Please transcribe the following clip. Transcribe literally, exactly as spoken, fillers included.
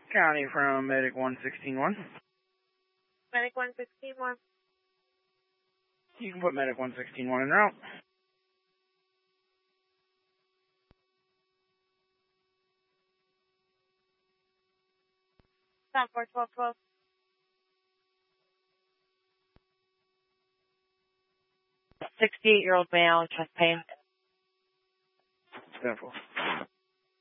County from Medic one sixteen one. Medic one sixteen one. You can put Medic one sixteen one in route. Stop four twelve twelve. sixty-eight-year-old male, chest pain. Careful.